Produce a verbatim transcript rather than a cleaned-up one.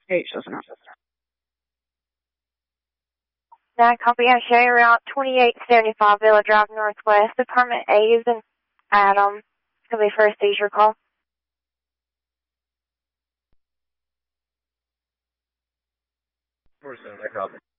H doesn't know. Nine copy, I'm showing route twenty-eight seventy-five Villa Drive Northwest. Department A is in Adam. It's going to be for a seizure call. four seven, I copy.